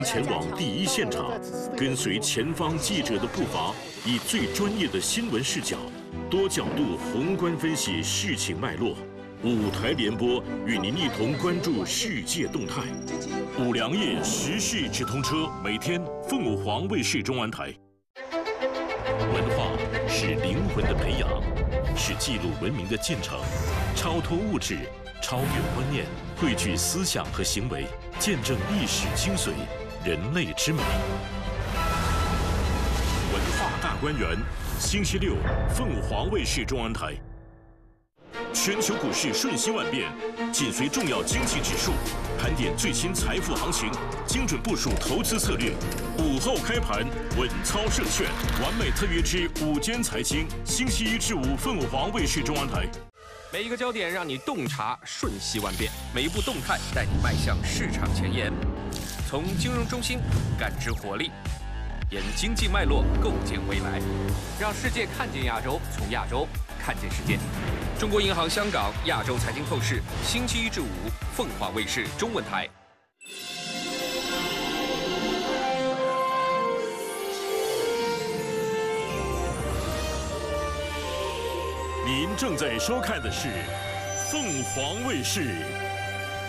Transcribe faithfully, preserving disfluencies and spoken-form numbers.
前往第一现场，跟随前方记者的步伐，以最专业的新闻视角，多角度宏观分析事情脉络。五台联播与您一同关注世界动态。五粮液时事直通车，每天凤凰卫视中文台。文化是灵魂的培养，是记录文明的进程，超脱物质，超越观念，汇聚思想和行为，见证历史精髓。 人类之美，文化大观园，星期六，凤凰卫视中文台。全球股市瞬息万变，紧随重要经济指数，盘点最新财富行情，精准部署投资策略。午后开盘，稳操胜券，完美特约之午间财经，星期一至五，凤凰卫视中文台。 每一个焦点让你洞察瞬息万变，每一步动态带你迈向市场前沿。从金融中心感知活力，沿经济脉络构建未来，让世界看见亚洲，从亚洲看见世界。中国银行香港亚洲财经透视，星期一至五，凤凰卫视中文台。 您正在收看的是凤凰卫视